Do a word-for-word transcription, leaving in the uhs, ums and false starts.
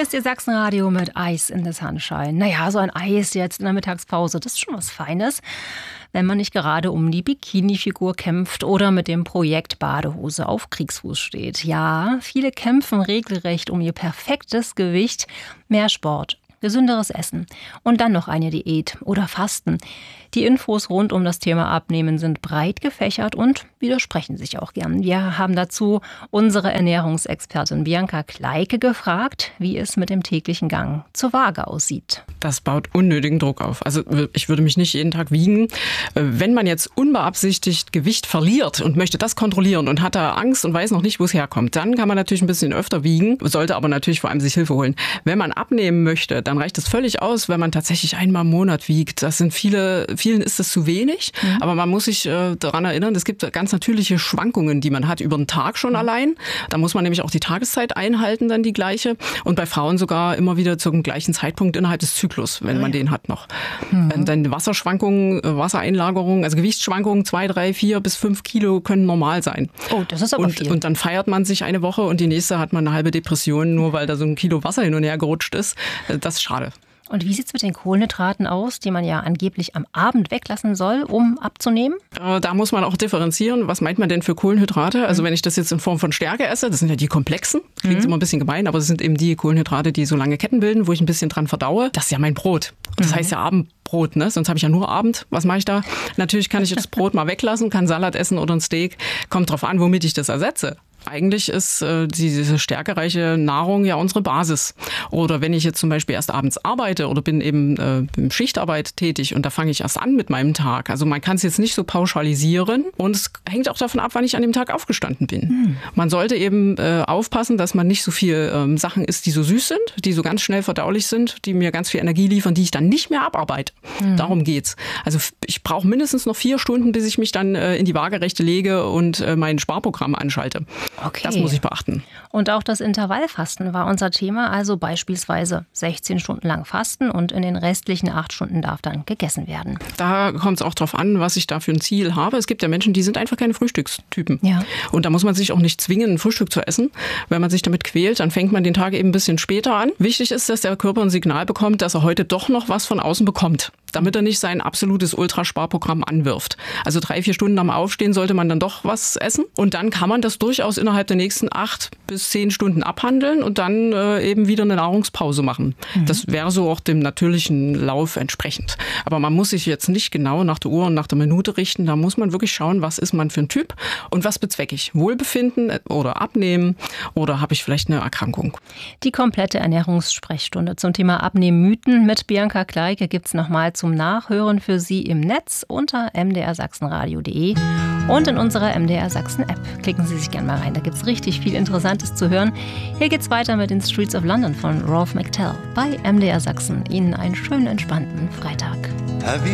ist Ihr Sachsenradio mit Eis in the Sunshine. Naja, so ein Eis jetzt in der Mittagspause, das ist schon was Feines, wenn man nicht gerade um die Bikini-Figur kämpft oder mit dem Projekt Badehose auf Kriegsfuß steht. Ja, viele kämpfen regelrecht um ihr perfektes Gewicht, mehr Sport, gesünderes Essen und dann noch eine Diät oder Fasten. Die Infos rund um das Thema Abnehmen sind breit gefächert und widersprechen sich auch gern. Wir haben dazu unsere Ernährungsexpertin Bianca Kleike gefragt, wie es mit dem täglichen Gang zur Waage aussieht. Das baut unnötigen Druck auf. Also ich würde mich nicht jeden Tag wiegen. Wenn man jetzt unbeabsichtigt Gewicht verliert und möchte das kontrollieren und hat da Angst und weiß noch nicht, wo es herkommt, dann kann man natürlich ein bisschen öfter wiegen, sollte aber natürlich vor allem sich Hilfe holen. Wenn man abnehmen möchte, dann reicht es völlig aus, wenn man tatsächlich einmal im Monat wiegt. Das sind viele, vielen ist das zu wenig, mhm. aber man muss sich äh, daran erinnern, es gibt ganz natürliche Schwankungen, die man hat über den Tag schon mhm. allein. Da muss man nämlich auch die Tageszeit einhalten, dann die gleiche. Und bei Frauen sogar immer wieder zum gleichen Zeitpunkt innerhalb des Zyklus, wenn oh, man ja. den hat noch. Mhm. Dann Wasserschwankungen, Wassereinlagerungen, also Gewichtsschwankungen, zwei, drei, vier bis fünf Kilo können normal sein. Oh, das ist aber und, viel. Und dann feiert man sich eine Woche und die nächste hat man eine halbe Depression, nur weil da so ein Kilo Wasser hin und her gerutscht ist. Das ist schade. Und wie sieht es mit den Kohlenhydraten aus, die man ja angeblich am Abend weglassen soll, um abzunehmen? Äh, da muss man auch differenzieren. Was meint man denn für Kohlenhydrate? Also wenn ich das jetzt in Form von Stärke esse, das sind ja die komplexen, klingt mhm. immer ein bisschen gemein, aber das sind eben die Kohlenhydrate, die so lange Ketten bilden, wo ich ein bisschen dran verdaue. Das ist ja mein Brot. Das mhm. heißt ja Abendbrot, ne? Sonst habe ich ja nur Abend. Was mache ich da? Natürlich kann ich das Brot mal weglassen, kann Salat essen oder ein Steak. Kommt drauf an, womit ich das ersetze. Eigentlich ist äh, diese stärkereiche Nahrung ja unsere Basis. Oder wenn ich jetzt zum Beispiel erst abends arbeite oder bin eben äh, in Schichtarbeit tätig und da fange ich erst an mit meinem Tag. Also man kann es jetzt nicht so pauschalisieren und es hängt auch davon ab, wann ich an dem Tag aufgestanden bin. Mhm. Man sollte eben äh, aufpassen, dass man nicht so viel ähm, Sachen isst, die so süß sind, die so ganz schnell verdaulich sind, die mir ganz viel Energie liefern, die ich dann nicht mehr abarbeite. Mhm. Darum geht's. Also ich brauche mindestens noch vier Stunden, bis ich mich dann äh, in die Waagerechte lege und äh, mein Sparprogramm anschalte. Okay. Das muss ich beachten. Und auch das Intervallfasten war unser Thema, also beispielsweise sechzehn Stunden lang fasten und in den restlichen acht Stunden darf dann gegessen werden. Da kommt es auch drauf an, was ich da für ein Ziel habe. Es gibt ja Menschen, die sind einfach keine Frühstückstypen. Ja. Und da muss man sich auch nicht zwingen, ein Frühstück zu essen. Wenn man sich damit quält, dann fängt man den Tag eben ein bisschen später an. Wichtig ist, dass der Körper ein Signal bekommt, dass er heute doch noch was von außen bekommt, damit er nicht sein absolutes Ultrasparprogramm anwirft. Also drei, vier Stunden am Aufstehen sollte man dann doch was essen. Und dann kann man das durchaus innerhalb der nächsten acht bis zehn Stunden abhandeln und dann äh, eben wieder eine Nahrungspause machen. Mhm. Das wäre so auch dem natürlichen Lauf entsprechend. Aber man muss sich jetzt nicht genau nach der Uhr und nach der Minute richten. Da muss man wirklich schauen, was ist man für ein Typ und was bezwecke ich. Wohlbefinden oder Abnehmen oder habe ich vielleicht eine Erkrankung? Die komplette Ernährungssprechstunde zum Thema Abnehmmythen mit Bianca Kleike gibt es nochmal zum Nachhören für Sie im Netz unter m d r sachsenradio punkt d e und in unserer M D R Sachsen App. Klicken Sie sich gerne mal rein, da gibt es richtig viel Interessantes zu hören. Hier geht's weiter mit den Streets of London von Rolf McTell bei M D R Sachsen. Ihnen einen schönen, entspannten Freitag.